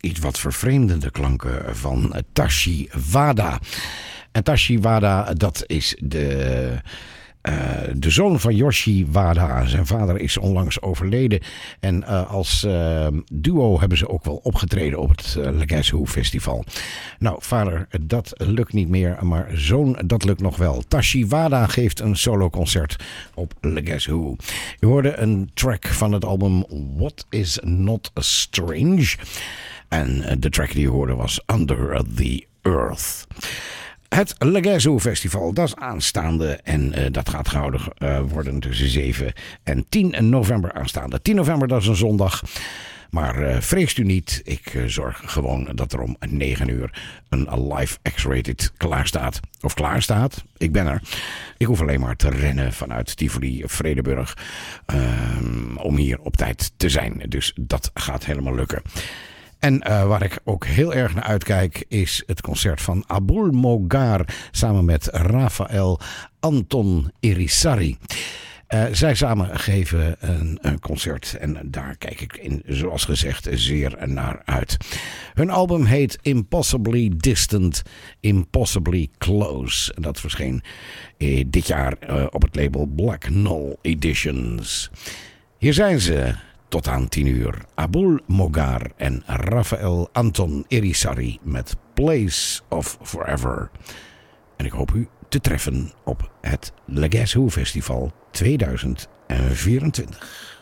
iets wat vervreemdende klanken van Tashi Wada. En Tashi Wada, dat is de zoon van Yoshi Wada. Zijn vader is onlangs overleden. En als duo hebben ze ook wel opgetreden op het Guess Who Festival. Nou, vader, dat lukt niet meer. Maar zoon, dat lukt nog wel. Tashi Wada geeft een soloconcert op Guess Who. Je hoorde een track van het album What Is Not Strange. En de track die je hoorde was Under the Earth. Het Guess Who Festival, dat is aanstaande en dat gaat gehouden worden tussen 7 en 10 november aanstaande. 10 november, dat is een zondag. Maar vreest u niet, ik zorg gewoon dat er om 9 uur een live X-rated klaarstaat. Ik ben er. Ik hoef alleen maar te rennen vanuit Tivoli, Vredenburg, om hier op tijd te zijn. Dus dat gaat helemaal lukken. En waar ik ook heel erg naar uitkijk is het concert van Abul Mogar samen met Rafael Anton Irisari. Zij samen geven een concert en daar kijk ik zoals gezegd zeer naar uit. Hun album heet Impossibly Distant, Impossibly Close. En dat verscheen dit jaar op het label Black Knoll Editions. Hier zijn ze. Tot aan 10 uur. Abul Mogar en Rafael Anton Irisari met Place of Forever. En ik hoop u te treffen op het Guess Who Festival 2024.